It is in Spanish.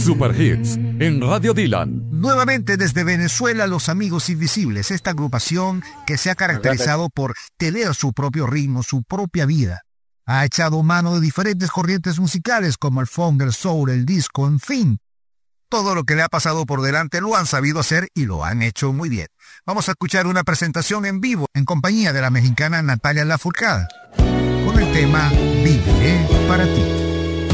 Super Hits en Radio Dylan. Nuevamente desde Venezuela, Los Amigos Invisibles, esta agrupación que se ha caracterizado por tener su propio ritmo, su propia vida. Ha echado mano de diferentes corrientes musicales como el funk, el soul, el disco, en fin. Todo lo que le ha pasado por delante lo han sabido hacer y lo han hecho muy bien. Vamos a escuchar una presentación en vivo en compañía de la mexicana Natalia Lafourcade con el tema Viviré para ti.